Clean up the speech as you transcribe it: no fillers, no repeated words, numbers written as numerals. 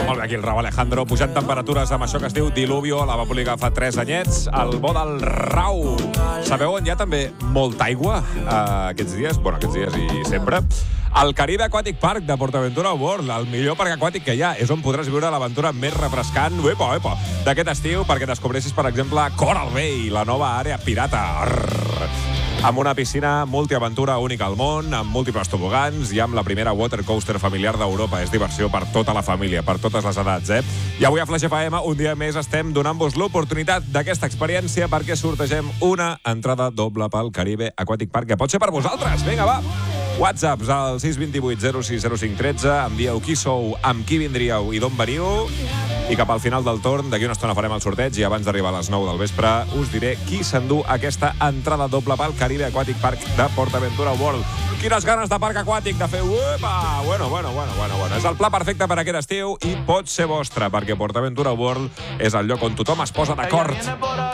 Molt bé, aquí el Raúl Alejandro, pujant temperatures amb això que es diu Diluvio, la va publicar fa 3 anyets, el bo del Rau. Sabeu on hi ha també molta aigua aquests dies? Bueno, aquests dies i sempre. El Caribe Aquatic Park de PortAventura World, el millor parc aquàtic que hi ha. És on podràs viure l'aventura més refrescant d'aquest estiu, perquè descobressis, per exemple, Coral Bay, la nova àrea pirata. Amb una piscina multiaventura única al món, amb múltiples tobogans i amb la primera water coaster familiar d'Europa. És diversió per tota la família, per totes les edats, I avui a Flash FM, un dia més, estem donant-vos l'oportunitat d'aquesta experiència perquè sortegem una entrada doble pel Caribe Aquatic Park, que pot ser per vosaltres. Vinga, va! WhatsApps al 628 0605 13. Envieu qui sou, amb qui vindríeu i d'on veniu. I cap al final del torn, d'aquí una estona farem el sorteig i abans d'arribar a les 9 del vespre us diré qui s'endú aquesta entrada doble pel Caribe Aquatic Park de PortAventura World. Quines ganes de parc aquàtic de fer... Uepa! Bueno. És el pla perfecte per aquest estiu i pot ser vostre, perquè PortAventura World és el lloc on tothom es posa d'acord.